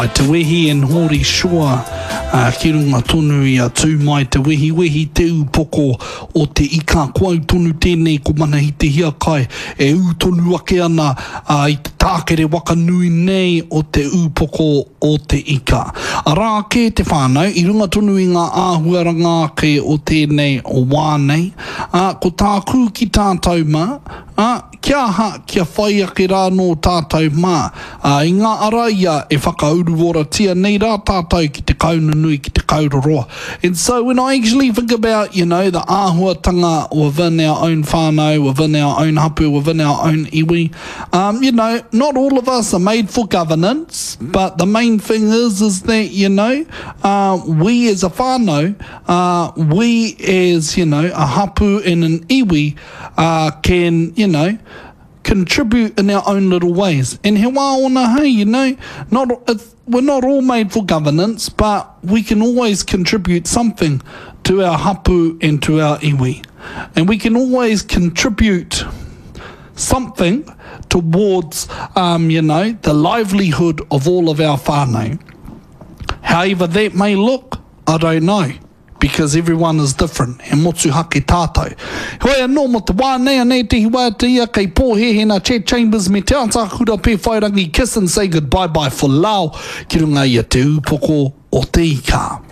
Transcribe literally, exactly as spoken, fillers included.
Te wehi en hori shua uh, ki runga tonu i a tū mai te wehi wehi te upoko o te ika kua tonu tēnei ko mana i te hia kai e u tonu ake ana uh, i te tākere waka nui nei o te upoko o te ika. A rā ke te whānau i runga tonu i ngā āhuaranga ke o tēnei o wānei uh, ko tāku ki tātou mā uh, kia ha kia whai ake rā no tātou mā uh, i ngā araia e whakauru wora tia nei rā tātou ki te kauna nui ki te kauroroa. And so when I actually think about, you know, the āhuatanga within our own whānau, within our own hapu, within our own iwi, um, you know, not all of us are made for governance, but the main thing is, is that, you know, uh, we as a whānau, uh, we as, you know, a hapu and an iwi uh, can, you know, contribute in our own little ways. And he wā ona hei, you know, not, it's, we're not all made for governance, but we can always contribute something to our hapu and to our iwi. And we can always contribute something towards, um, you know, the livelihood of all of our whānau. However that may look, I don't know, because everyone is different. He motu hake tātou. Hoi anō mo te wānei anei te hiwa te ia kei pōhehena Chet Chambers me te antakura pē whairangi kiss and say goodbye bye for lao ki runga i a te upoko o te ika.